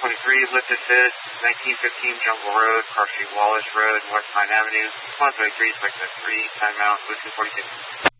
123, lifted fit, 1915 Jungle Road, Cross Street Wallace Road, West Pine Avenue. 123, select 3, timeout, 246.